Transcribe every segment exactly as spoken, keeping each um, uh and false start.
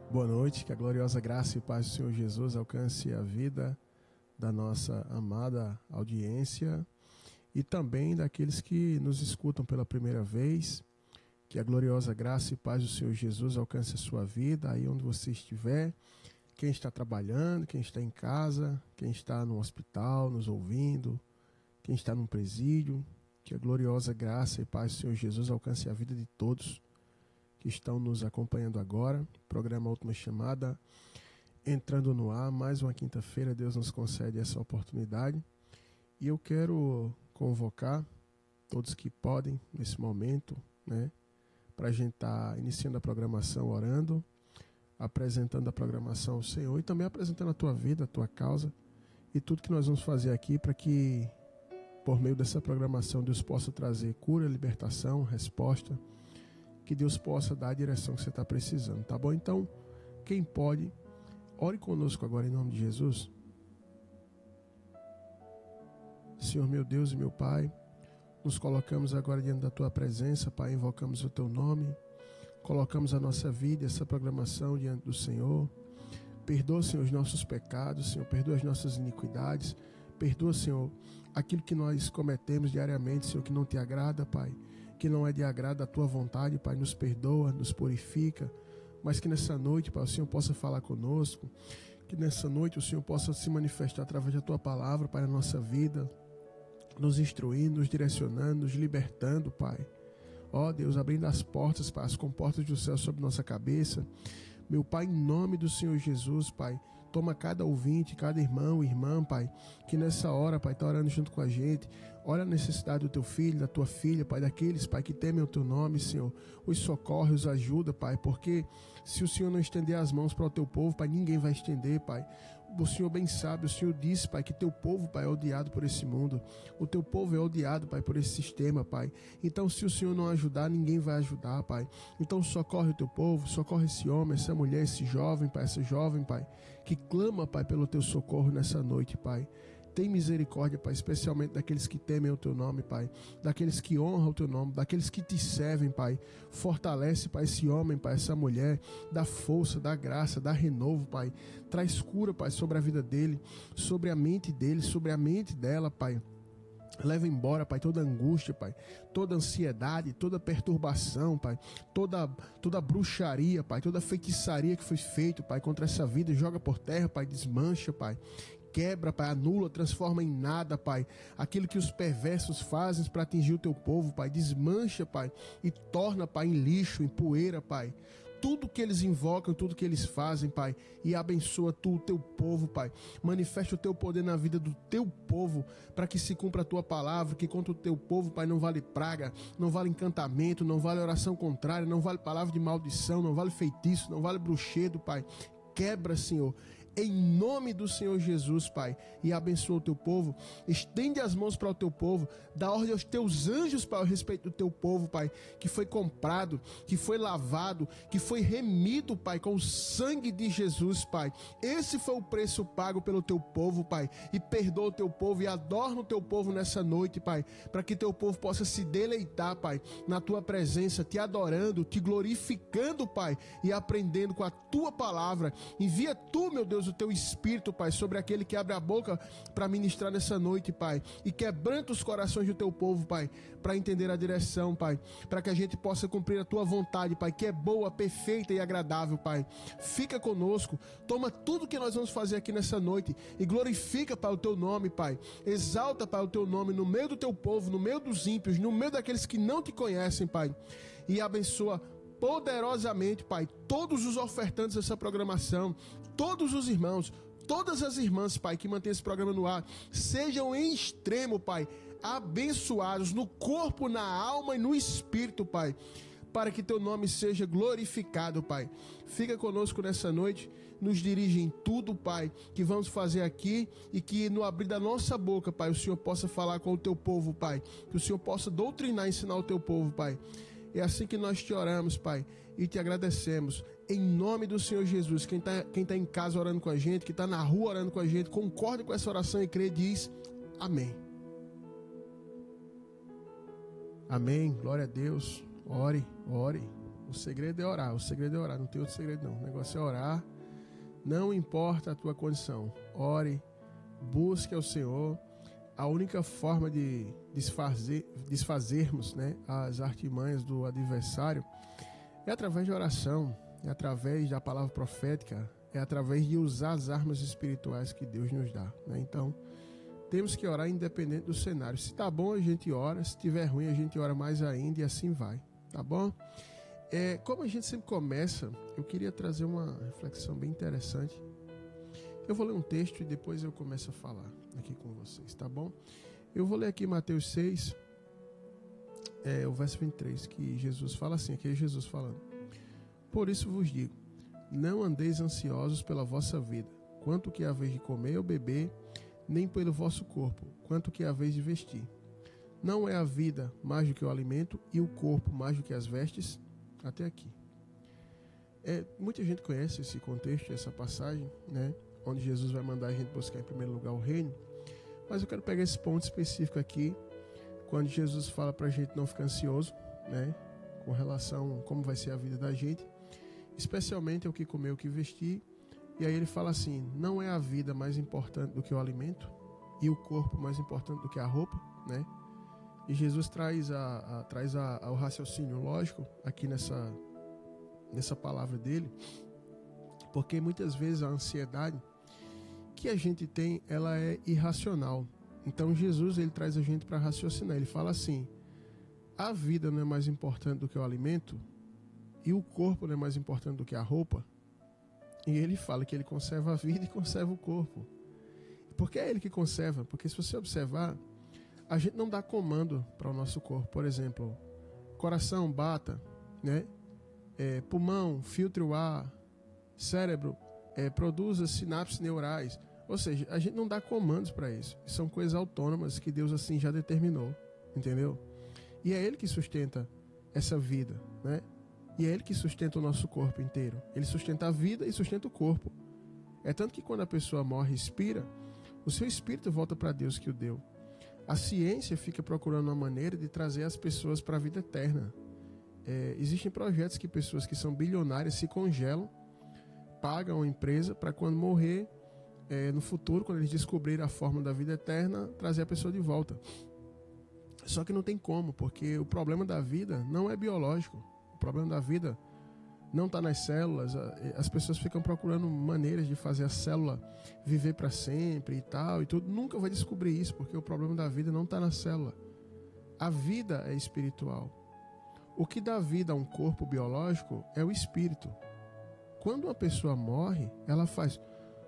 Boa noite, que a gloriosa graça e paz do Senhor Jesus alcance a vida da nossa amada audiência e também daqueles que nos escutam pela primeira vez. Que a gloriosa graça e paz do Senhor Jesus alcance a sua vida aí onde você estiver. Quem está trabalhando, quem está em casa, quem está no hospital nos ouvindo, quem está num presídio. Que a gloriosa graça e paz do Senhor Jesus alcance a vida de todos que estão nos acompanhando agora. Programa Última Chamada entrando no ar. Mais uma quinta-feira Deus nos concede essa oportunidade. E eu quero convocar todos que podem nesse momento, né, para a gente estar tá iniciando a programação orando, apresentando a programação ao Senhor e também apresentando a tua vida, a tua causa e tudo que nós vamos fazer aqui para que por meio dessa programação Deus possa trazer cura, libertação, resposta, que Deus possa dar a direção que você está precisando, tá bom? Então, quem pode, ore conosco agora em nome de Jesus. Senhor meu Deus e meu Pai, nos colocamos agora diante da Tua presença, Pai, invocamos o Teu nome, colocamos a nossa vida, essa programação diante do Senhor. Perdoa, Senhor, os nossos pecados, Senhor, perdoa as nossas iniquidades, perdoa, Senhor, aquilo que nós cometemos diariamente, Senhor, que não Te agrada, Pai, que não é de agrado a Tua vontade, Pai, nos perdoa, nos purifica, mas que nessa noite, Pai, o Senhor possa falar conosco, que nessa noite o Senhor possa se manifestar através da Tua palavra, Pai, na nossa vida, nos instruindo, nos direcionando, nos libertando, Pai. Ó Deus, abrindo as portas, Pai, as comportas do céu sobre nossa cabeça. Meu Pai, em nome do Senhor Jesus, Pai, toma cada ouvinte, cada irmão, irmã, Pai, que nessa hora, Pai, está orando junto com a gente. Olha a necessidade do Teu filho, da Tua filha, Pai, daqueles, Pai, que temem o Teu nome, Senhor. Os socorre, os ajuda, Pai, porque se o Senhor não estender as mãos para o Teu povo, Pai, ninguém vai estender, Pai. O Senhor bem sabe, o Senhor disse, Pai, que Teu povo, Pai, é odiado por esse mundo. O Teu povo é odiado, Pai, por esse sistema, Pai. Então, se o Senhor não ajudar, ninguém vai ajudar, Pai. Então, socorre o Teu povo, socorre esse homem, essa mulher, esse jovem, Pai, essa jovem, Pai, que clama, Pai, pelo Teu socorro nessa noite, Pai. Tem misericórdia, Pai, especialmente daqueles que temem o Teu nome, Pai, daqueles que honram o Teu nome, daqueles que Te servem, Pai. Fortalece, Pai, esse homem, Pai, essa mulher, dá força, dá graça, dá renovo, Pai. Traz cura, Pai, sobre a vida dele, sobre a mente dele, sobre a mente dela, Pai. Leva embora, Pai, toda angústia, Pai, toda ansiedade, toda perturbação, Pai, toda, toda bruxaria, Pai, toda feitiçaria que foi feita, Pai, contra essa vida, joga por terra, Pai, desmancha, Pai. Quebra, Pai, anula, transforma em nada, Pai, aquilo que os perversos fazem para atingir o Teu povo, Pai, desmancha, Pai, e torna, Pai, em lixo, em poeira, Pai, tudo que eles invocam, tudo que eles fazem, Pai, e abençoa Tu, o Teu povo, Pai, manifesta o Teu poder na vida do Teu povo, para que se cumpra a Tua palavra, que contra o Teu povo, Pai, não vale praga, não vale encantamento, não vale oração contrária, não vale palavra de maldição, não vale feitiço, não vale bruxedo, Pai. Quebra, Senhor, em nome do Senhor Jesus, Pai, e abençoa o Teu povo. Estende as mãos para o Teu povo, dá ordem aos Teus anjos, Pai, a respeito do Teu povo, Pai, que foi comprado, que foi lavado, que foi remido, Pai, com o sangue de Jesus, Pai. Esse foi o preço pago pelo Teu povo, Pai, e perdoa o Teu povo e adorna o Teu povo nessa noite, Pai, para que Teu povo possa se deleitar, Pai, na Tua presença, Te adorando, Te glorificando, Pai, e aprendendo com a Tua palavra. Envia Tu, meu Deus, o Teu Espírito, Pai, sobre aquele que abre a boca para ministrar nessa noite, Pai, e quebranta os corações do Teu povo, Pai, para entender a direção, Pai, para que a gente possa cumprir a Tua vontade, Pai, que é boa, perfeita e agradável, Pai. Fica conosco, toma tudo que nós vamos fazer aqui nessa noite e glorifica, Pai, o Teu nome, Pai. Exalta, Pai, o Teu nome no meio do Teu povo, no meio dos ímpios, no meio daqueles que não Te conhecem, Pai, e abençoa poderosamente, Pai, todos os ofertantes dessa programação, todos os irmãos, todas as irmãs, Pai, que mantêm esse programa no ar, sejam em extremo, Pai, abençoados no corpo, na alma e no espírito, Pai, para que Teu nome seja glorificado, Pai. Fica conosco nessa noite, nos dirige em tudo, Pai, que vamos fazer aqui e que no abrir da nossa boca, Pai, o Senhor possa falar com o Teu povo, Pai, que o Senhor possa doutrinar e ensinar o Teu povo, Pai. É assim que nós Te oramos, Pai, e Te agradecemos. Em nome do Senhor Jesus, quem está quem tá em casa orando com a gente, que está na rua orando com a gente, concorde com essa oração e crê, diz amém. Amém, glória a Deus. Ore, ore. O segredo é orar, o segredo é orar, não tem outro segredo não. O negócio é orar, não importa a tua condição. Ore, busque ao Senhor. A única forma de desfazer, desfazermos, né, as artimanhas do adversário é através de oração, é através da palavra profética, é através de usar as armas espirituais que Deus nos dá, né? Então, temos que orar independente do cenário. Se tá bom, a gente ora. Se tiver ruim, a gente ora mais ainda e assim vai, tá bom? É, como a gente sempre começa, eu queria trazer uma reflexão bem interessante. Eu vou ler um texto e depois eu começo a falar aqui com vocês, tá bom? Eu vou ler aqui Mateus seis, é, o verso vinte e três, que Jesus fala assim, aqui é Jesus falando. Por isso vos digo, não andeis ansiosos pela vossa vida, quanto que haveis de comer ou beber, nem pelo vosso corpo, quanto que haveis de vestir. Não é a vida mais do que o alimento e o corpo mais do que as vestes? Até aqui. É, muita gente conhece esse contexto, essa passagem, né, onde Jesus vai mandar a gente buscar em primeiro lugar o reino, mas eu quero pegar esse ponto específico aqui, quando Jesus fala para a gente não ficar ansioso, né, com relação a como vai ser a vida da gente, especialmente o que comer, o que vestir. E aí ele fala assim, não é a vida mais importante do que o alimento e o corpo mais importante do que a roupa, né? E Jesus traz, a, a, traz a, a, o raciocínio lógico aqui nessa, nessa palavra dele, porque muitas vezes a ansiedade que a gente tem, ela é irracional. Então Jesus, ele traz a gente para raciocinar. Ele fala assim, a vida não é mais importante do que o alimento e o corpo não é mais importante do que a roupa. E ele fala que ele conserva a vida e conserva o corpo. Por que é ele que conserva? Porque se você observar, a gente não dá comando para o nosso corpo. Por exemplo, coração, bata, né? É, pulmão, filtre o ar, cérebro, é, produza sinapses neurais. Ou seja, a gente não dá comandos para isso. São coisas autônomas que Deus assim já determinou, entendeu? E é ele que sustenta essa vida, né? E é ele que sustenta o nosso corpo inteiro. Ele sustenta a vida e sustenta o corpo. É tanto que quando a pessoa morre e expira, o seu espírito volta para Deus que o deu. A ciência fica procurando uma maneira de trazer as pessoas para a vida eterna. É, existem projetos que pessoas que são bilionárias se congelam, pagam a empresa para quando morrer, é, no futuro, quando eles descobrirem a forma da vida eterna, trazer a pessoa de volta. Só que não tem como, porque o problema da vida não é biológico. O problema da vida não está nas células. As pessoas ficam procurando maneiras de fazer a célula viver para sempre e tal, e tudo. Nunca vai descobrir isso, porque o problema da vida não está na célula. A vida é espiritual. O que dá vida a um corpo biológico é o espírito. Quando uma pessoa morre, ela faz...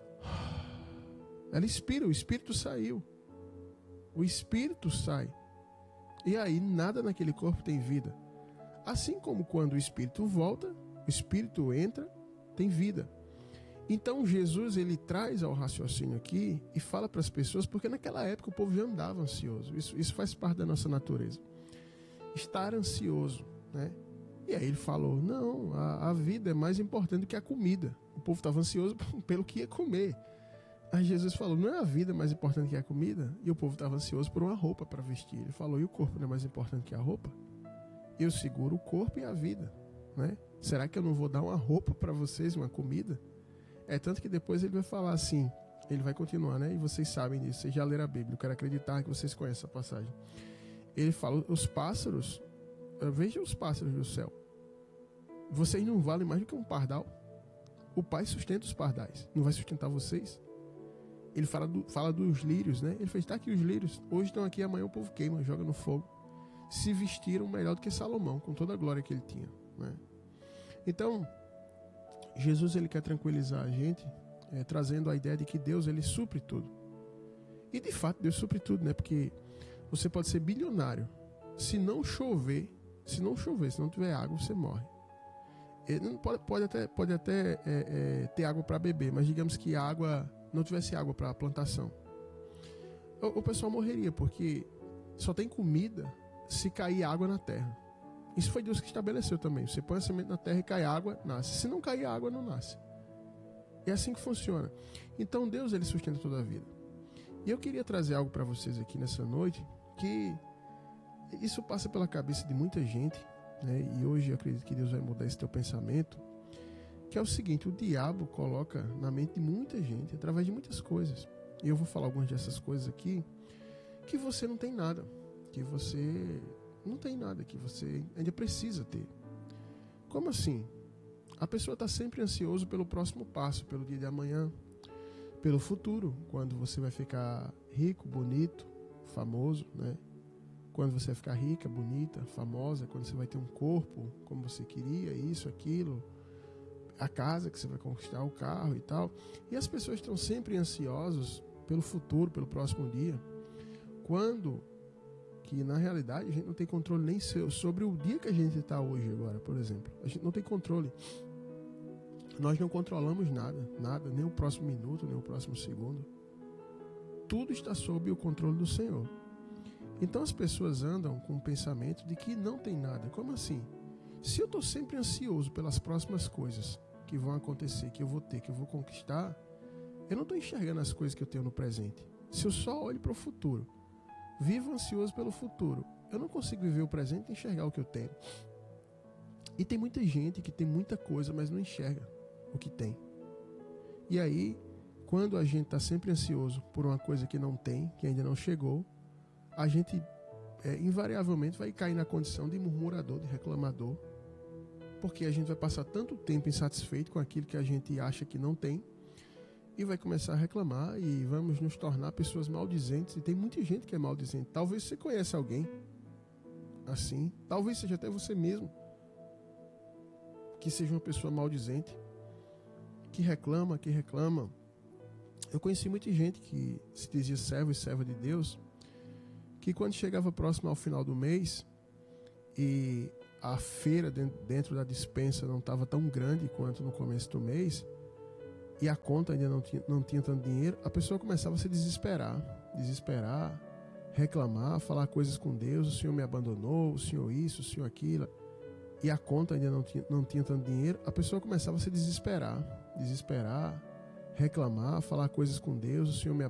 Ela expira, o espírito saiu. O espírito sai. E aí nada naquele corpo tem vida. Assim como quando o espírito volta, o espírito entra, tem vida. Então Jesus, ele traz ao raciocínio aqui e fala para as pessoas, porque naquela época o povo já andava ansioso. Isso, isso faz parte da nossa natureza. Estar ansioso, né? E aí ele falou, não, a, a vida é mais importante do que a comida. O povo estava ansioso pelo que ia comer. Aí Jesus falou, não é a vida mais importante que a comida? E o povo estava ansioso por uma roupa para vestir. Ele falou, e o corpo não é mais importante que a roupa? Eu seguro o corpo e a vida, né? Será que eu não vou dar uma roupa para vocês, uma comida? É tanto que depois ele vai falar assim, ele vai continuar, né? E vocês sabem disso, vocês já leram a Bíblia, eu quero acreditar que vocês conhecem essa passagem. Ele fala, os pássaros, vejam os pássaros do céu. Vocês não valem mais do que um pardal. O Pai sustenta os pardais, não vai sustentar vocês? Ele fala, do, fala dos lírios, né? Ele fez, tá aqui os lírios, hoje estão aqui, amanhã o povo queima, joga no fogo. Se vestiram melhor do que Salomão, com toda a glória que ele tinha, né? Então, Jesus, ele quer tranquilizar a gente, é, trazendo a ideia de que Deus, ele supre tudo. E de fato, Deus supre tudo, né? Porque você pode ser bilionário, se não chover, se não chover, se não tiver água, você morre. Ele pode, pode até, pode até é, é, ter água para beber, mas digamos que a água não tivesse água para a plantação. O, o pessoal morreria, porque só tem comida se cair água na terra. Isso foi Deus que estabeleceu também. Você põe a semente na terra e cai água, nasce. Se não cair água, não nasce. É assim que funciona. Então Deus, ele sustenta toda a vida. E eu queria trazer algo para vocês aqui nessa noite, que isso passa pela cabeça de muita gente, né? E hoje eu acredito que Deus vai mudar esse teu pensamento, que é o seguinte: o diabo coloca na mente de muita gente, através de muitas coisas, e eu vou falar algumas dessas coisas aqui, que você não tem nada, que você não tem nada, que você ainda precisa ter. Como assim? A pessoa está sempre ansiosa pelo próximo passo, pelo dia de amanhã, pelo futuro, quando você vai ficar rico, bonito, famoso, né? Quando você vai ficar rica, bonita, famosa, quando você vai ter um corpo como você queria, isso, aquilo, a casa que você vai conquistar, o carro e tal. E as pessoas estão sempre ansiosas pelo futuro, pelo próximo dia, quando que na realidade a gente não tem controle nem sobre o dia que a gente está hoje agora, por exemplo. A gente não tem controle. Nós não controlamos nada, nada, nem o próximo minuto, nem o próximo segundo. Tudo está sob o controle do Senhor. Então as pessoas andam com o pensamento de que não tem nada. Como assim? Se eu estou sempre ansioso pelas próximas coisas que vão acontecer, que eu vou ter, que eu vou conquistar, eu não estou enxergando as coisas que eu tenho no presente. Se eu só olho para o futuro, vivo ansioso pelo futuro, eu não consigo viver o presente e enxergar o que eu tenho. E tem muita gente que tem muita coisa, mas não enxerga o que tem. E aí, quando a gente está sempre ansioso por uma coisa que não tem, que ainda não chegou, a gente é, invariavelmente vai cair na condição de murmurador, de reclamador, porque a gente vai passar tanto tempo insatisfeito com aquilo que a gente acha que não tem, e vai começar a reclamar e vamos nos tornar pessoas maldizentes. E tem muita gente que é maldizente. Talvez você conheça alguém assim, talvez seja até você mesmo que seja uma pessoa maldizente, que reclama, que reclama. Eu conheci muita gente que se dizia servo e serva de Deus, que quando chegava próximo ao final do mês e a feira dentro da despensa não estava tão grande quanto no começo do mês, e a conta ainda não tinha, não tinha tanto dinheiro, a pessoa começava a se desesperar, desesperar, reclamar, falar coisas com Deus: o Senhor me abandonou, o Senhor isso, o Senhor aquilo, e a conta ainda não tinha, não tinha tanto dinheiro, a pessoa começava a se desesperar, desesperar, reclamar, falar coisas com Deus: o Senhor me